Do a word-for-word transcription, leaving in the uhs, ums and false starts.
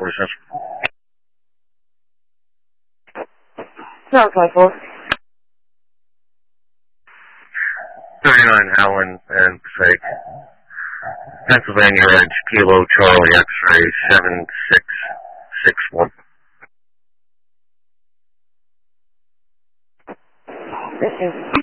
forty-seven. seven twenty-four. thirty-nine Howland and Passaic. Pennsylvania Edge, Kilo Charlie X-ray seven six six one. Thank you.